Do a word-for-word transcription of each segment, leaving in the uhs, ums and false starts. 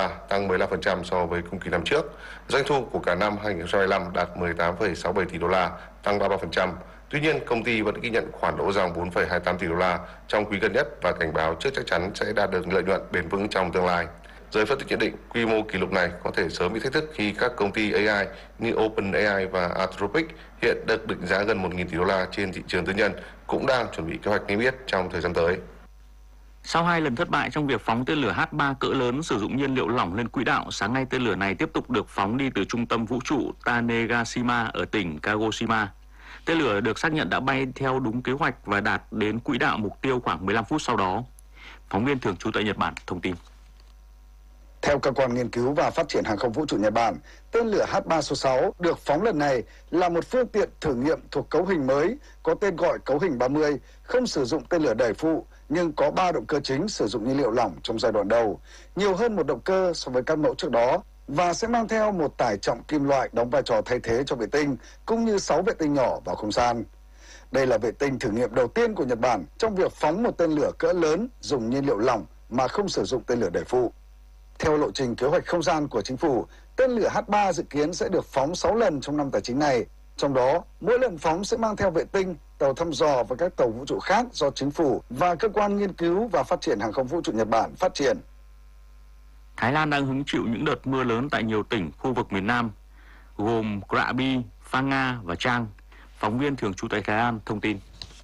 la, tăng mười lăm phần trăm so với cùng kỳ năm trước. Doanh thu của cả năm hai nghìn không trăm hai mươi lăm đạt mười tám phẩy sáu bảy tỷ đô la, tăng ba mươi ba phần trăm. Tuy nhiên, công ty vẫn ghi nhận khoản lỗ dòng bốn phẩy hai mươi tám tỷ đô la trong quý gần nhất và cảnh báo trước chắc chắn sẽ đạt được lợi nhuận bền vững trong tương lai. Giới phân tích nhận định quy mô kỷ lục này có thể sớm bị thách thức khi các công ty a i như OpenAI và Anthropic hiện được định giá gần một nghìn tỷ đô la trên thị trường tư nhân cũng đang chuẩn bị kế hoạch niêm yết trong thời gian tới. Sau hai lần thất bại trong việc phóng tên lửa H ba cỡ lớn sử dụng nhiên liệu lỏng lên quỹ đạo, sáng nay tên lửa này tiếp tục được phóng đi từ trung tâm vũ trụ Tanegashima ở tỉnh Kagoshima. Tên lửa được xác nhận đã bay theo đúng kế hoạch và đạt đến quỹ đạo mục tiêu khoảng mười lăm phút sau đó. Phóng viên thường trú tại Nhật Bản thông tin. Theo cơ quan nghiên cứu và phát triển hàng không vũ trụ Nhật Bản, tên lửa H ba số sáu được phóng lần này là một phương tiện thử nghiệm thuộc cấu hình mới có tên gọi cấu hình ba mươi, không sử dụng tên lửa đẩy phụ nhưng có ba động cơ chính sử dụng nhiên liệu lỏng trong giai đoạn đầu, nhiều hơn một động cơ so với các mẫu trước đó, và sẽ mang theo một tải trọng kim loại đóng vai trò thay thế cho vệ tinh cũng như sáu vệ tinh nhỏ vào không gian. Đây là vệ tinh thử nghiệm đầu tiên của Nhật Bản trong việc phóng một tên lửa cỡ lớn dùng nhiên liệu lỏng mà không sử dụng tên lửa đẩy phụ. Theo lộ trình kế hoạch không gian của chính phủ, tên lửa H ba dự kiến sẽ được phóng sáu lần trong năm tài chính này. Trong đó, mỗi lần phóng sẽ mang theo vệ tinh, tàu thăm dò và các tàu vũ trụ khác do chính phủ và cơ quan nghiên cứu và phát triển hàng không vũ trụ Nhật Bản phát triển. Thái Lan đang hứng chịu những đợt mưa lớn tại nhiều tỉnh, khu vực miền Nam, gồm Krabi, Phang Nga và Trang. Phóng viên thường trú tại Thái Lan thông tin.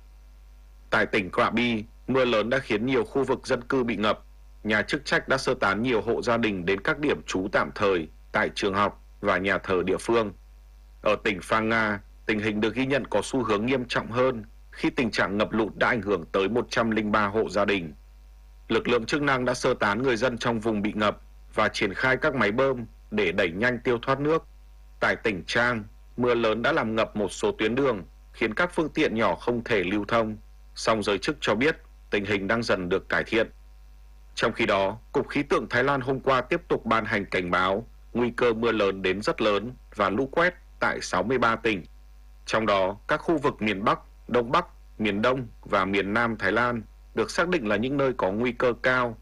Tại tỉnh Krabi, mưa lớn đã khiến nhiều khu vực dân cư bị ngập. Nhà chức trách đã sơ tán nhiều hộ gia đình đến các điểm trú tạm thời tại trường học và nhà thờ địa phương. Ở tỉnh Phang Nga, tình hình được ghi nhận có xu hướng nghiêm trọng hơn khi tình trạng ngập lụt đã ảnh hưởng tới một trăm lẻ ba hộ gia đình. Lực lượng chức năng đã sơ tán người dân trong vùng bị ngập và triển khai các máy bơm để đẩy nhanh tiêu thoát nước. Tại tỉnh Trang, mưa lớn đã làm ngập một số tuyến đường, khiến các phương tiện nhỏ không thể lưu thông. Song giới chức cho biết tình hình đang dần được cải thiện. Trong khi đó, Cục Khí tượng Thái Lan hôm qua tiếp tục ban hành cảnh báo nguy cơ mưa lớn đến rất lớn và lũ quét tại sáu mươi ba tỉnh. Trong đó, các khu vực miền Bắc, Đông Bắc, miền Đông và miền Nam Thái Lan được xác định là những nơi có nguy cơ cao.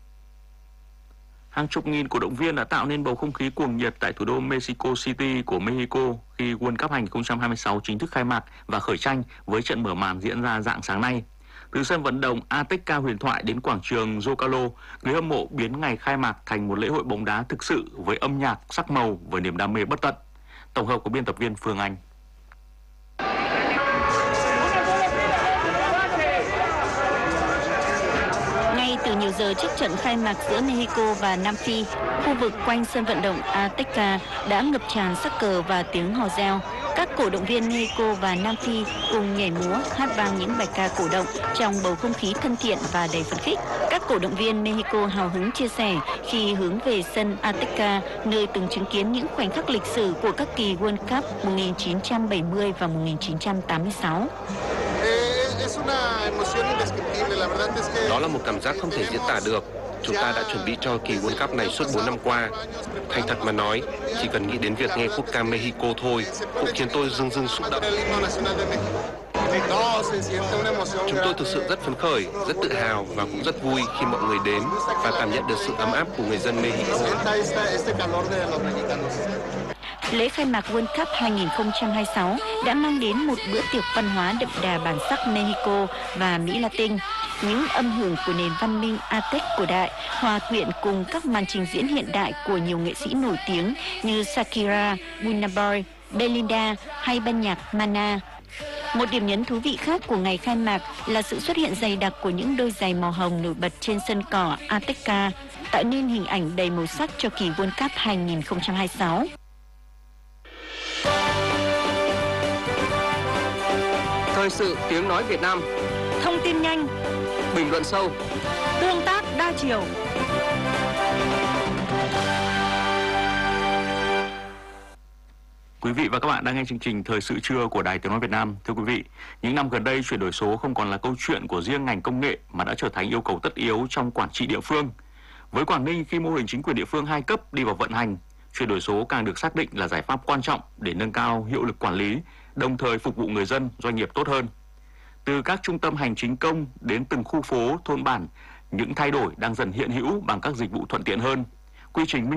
Hàng chục nghìn cổ động viên đã tạo nên bầu không khí cuồng nhiệt tại thủ đô Mexico City của Mexico khi World Cup hai nghìn không trăm hai mươi sáu chính thức khai mạc và khởi tranh với trận mở màn diễn ra rạng sáng nay. Từ sân vận động Azteca huyền thoại đến quảng trường Zocalo, người hâm mộ biến ngày khai mạc thành một lễ hội bóng đá thực sự với âm nhạc, sắc màu và niềm đam mê bất tận. Tổng hợp của biên tập viên Phương Anh. Ngay từ nhiều giờ trước trận khai mạc giữa Mexico và Nam Phi, khu vực quanh sân vận động Azteca đã ngập tràn sắc cờ và tiếng hò reo. Các cổ động viên Mexico và Nam Phi cùng nhảy múa, hát vang những bài ca cổ động trong bầu không khí thân thiện và đầy phấn khích. Các cổ động viên Mexico hào hứng chia sẻ khi hướng về sân Azteca, nơi từng chứng kiến những khoảnh khắc lịch sử của các kỳ World Cup một nghìn chín trăm bảy mươi và một nghìn chín trăm tám mươi sáu. Đó là một cảm giác không thể diễn tả được. Chúng ta đã chuẩn bị cho kỳ World Cup này suốt bốn năm qua. Thành thật mà nói, chỉ cần nghĩ đến việc nghe quốc ca Mexico thôi cũng khiến tôi rưng rưng xúc động. Chúng tôi thực sự rất phấn khởi, rất tự hào và cũng rất vui khi mọi người đến và cảm nhận được sự ấm áp của người dân Mexico. Lễ khai mạc World Cup hai nghìn không trăm hai mươi sáu đã mang đến một bữa tiệc văn hóa đậm đà bản sắc Mexico và Mỹ Latin. Những âm hưởng của nền văn minh Aztec cổ đại hòa quyện cùng các màn trình diễn hiện đại của nhiều nghệ sĩ nổi tiếng như Shakira, Burna Boy, Belinda hay ban nhạc Mana. Một điểm nhấn thú vị khác của ngày khai mạc là sự xuất hiện dày đặc của những đôi giày màu hồng nổi bật trên sân cỏ Azteca, tạo nên hình ảnh đầy màu sắc cho kỳ World Cup hai nghìn không trăm hai mươi sáu. Thời sự tiếng nói Việt Nam. Thông tin nhanh, bình luận sâu, tương tác đa chiều. Quý vị và các bạn đang nghe chương trình Thời sự trưa của Đài Tiếng nói Việt Nam. Thưa quý vị, những năm gần đây chuyển đổi số không còn là câu chuyện của riêng ngành công nghệ mà đã trở thành yêu cầu tất yếu trong quản trị địa phương. Với Quảng Ninh, khi mô hình chính quyền địa phương hai cấp đi vào vận hành, chuyển đổi số càng được xác định là giải pháp quan trọng để nâng cao hiệu lực quản lý, đồng thời phục vụ người dân, doanh nghiệp tốt hơn. Từ các trung tâm hành chính công đến từng khu phố, thôn bản, những thay đổi đang dần hiện hữu bằng các dịch vụ thuận tiện hơn, quy trình minh